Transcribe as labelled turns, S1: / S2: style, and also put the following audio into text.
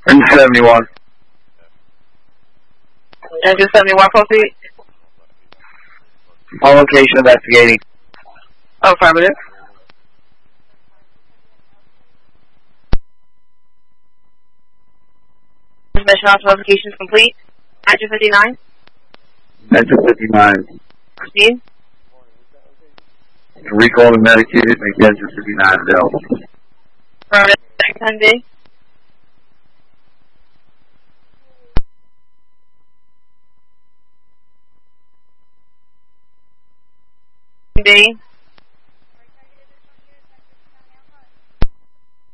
S1: Engine 71.
S2: Engine 71, proceed.
S1: On location investigating.
S2: Affirmative. Mission notification complete. Engine 59.
S1: Engine 59.
S2: Proceed.
S1: Recall and medicated, make engine 59 available.
S2: Affirmative. 10D. D.